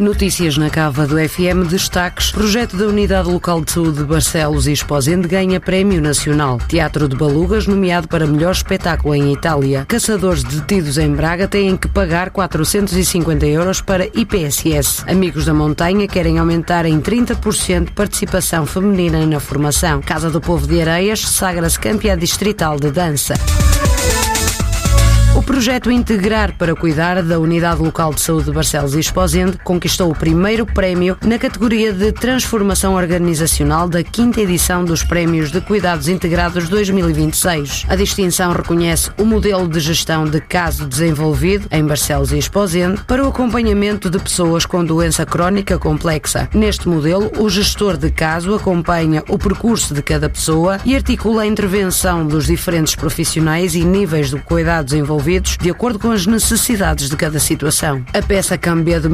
Notícias na Cava do FM, destaques. Projeto da Unidade Local de Saúde de Barcelos e Esposende ganha Prémio Nacional. Teatro de Balugas nomeado para melhor espetáculo em Itália. Caçadores detidos em Braga têm que pagar 450 euros para IPSS. Amigos da Montanha querem aumentar em 30% participação feminina na formação. Casa do Povo de Areias sagra-se campeã distrital de dança. O projeto Integrar para Cuidar da Unidade Local de Saúde de Barcelos e Esposende conquistou o primeiro prémio na categoria de Transformação Organizacional da 5ª edição dos Prémios de Cuidados Integrados 2026. A distinção reconhece o modelo de gestão de caso desenvolvido em Barcelos e Esposende para o acompanhamento de pessoas com doença crónica complexa. Neste modelo, o gestor de caso acompanha o percurso de cada pessoa e articula a intervenção dos diferentes profissionais e níveis de cuidados envolvidos de acordo com as necessidades de cada situação. A peça Cambé de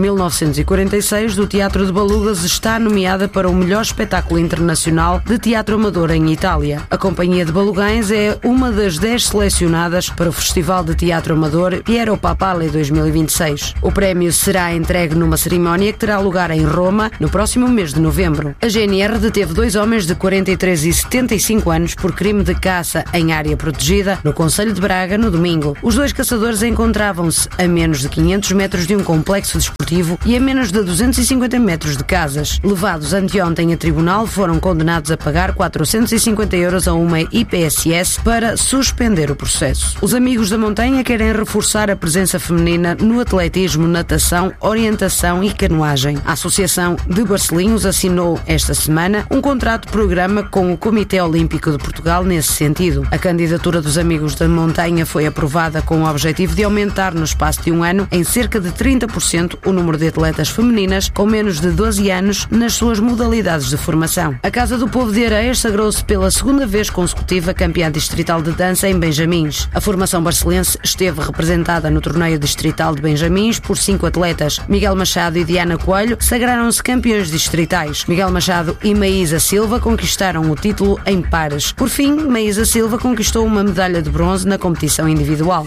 1946 do Teatro de Balugas está nomeada para o melhor espetáculo internacional de teatro amador em Itália. A Companhia de Balugães é uma das 10 selecionadas para o Festival de Teatro Amador Piero Papale 2026. O prémio será entregue numa cerimónia que terá lugar em Roma no próximo mês de novembro. A GNR deteve 2 homens de 43 e 75 anos por crime de caça em área protegida no concelho de Braga no domingo. Os 2 caçadores encontravam-se a menos de 500 metros de um complexo desportivo e a menos de 250 metros de casas. Levados anteontem a tribunal, foram condenados a pagar 450 euros a uma IPSS para suspender o processo. Os Amigos da Montanha querem reforçar a presença feminina no atletismo, natação, orientação e canoagem. A Associação de Barcelinhos assinou esta semana um contrato-programa com o Comitê Olímpico de Portugal nesse sentido. A candidatura dos Amigos da Montanha foi aprovada com o objetivo de aumentar no espaço de um ano em cerca de 30% o número de atletas femininas com menos de 12 anos nas suas modalidades de formação. A Casa do Povo de Areias sagrou-se pela 2ª vez consecutiva campeã distrital de dança em Benjamins. A formação barcelense esteve representada no torneio distrital de Benjamins por 5 atletas. Miguel Machado e Diana Coelho sagraram-se campeões distritais. Miguel Machado e Maísa Silva conquistaram o título em pares. Por fim, Maísa Silva conquistou uma medalha de bronze na competição individual.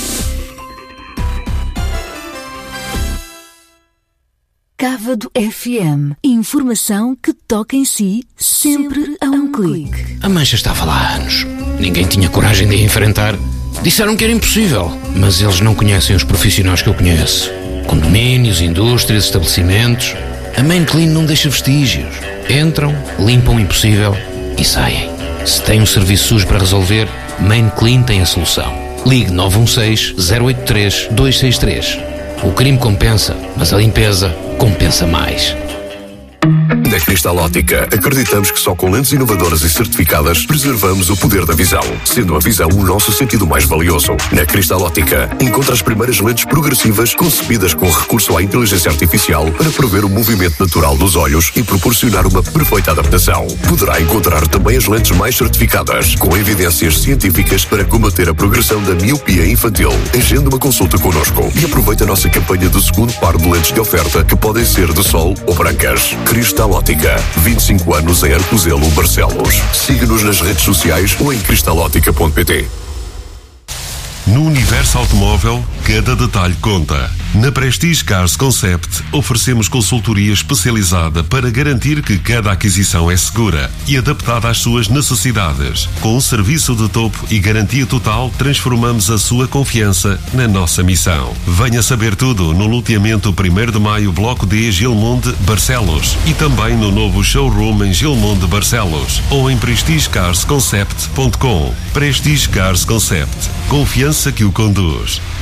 Cava do FM. Informação que toca em si, sempre a um clique. A mancha estava lá há anos. Ninguém tinha coragem de a enfrentar. Disseram que era impossível, mas eles não conhecem os profissionais que eu conheço. Condomínios, indústrias, estabelecimentos. A Main Clean não deixa vestígios. Entram, limpam o impossível e saem. Se tem um serviço sujo para resolver, Main Clean tem a solução. Ligue 916-083-263. O crime compensa, mas a limpeza compensa mais. Na Cristal Óptica, acreditamos que só com lentes inovadoras e certificadas preservamos o poder da visão, sendo a visão o nosso sentido mais valioso. Na Cristal Óptica, encontra as primeiras lentes progressivas concebidas com recurso à inteligência artificial para prever o movimento natural dos olhos e proporcionar uma perfeita adaptação. Poderá encontrar também as lentes mais certificadas, com evidências científicas para combater a progressão da miopia infantil. Agende uma consulta connosco e aproveite a nossa campanha do 2º par de lentes de oferta, que podem ser de sol ou brancas. Cristal Óptica, 25 anos em Arcozelo, Barcelos. Siga-nos nas redes sociais ou em cristalótica.pt. No universo automóvel, cada detalhe conta. Na Prestige Cars Concept, oferecemos consultoria especializada para garantir que cada aquisição é segura e adaptada às suas necessidades. Com um serviço de topo e garantia total, transformamos a sua confiança na nossa missão. Venha saber tudo no loteamento 1º de Maio, Bloco D, Gilmonde, Barcelos, e também no novo showroom em Gilmonde, Barcelos, ou em prestigecarsconcept.com. Prestige Cars Concept. Confiança que o conduz.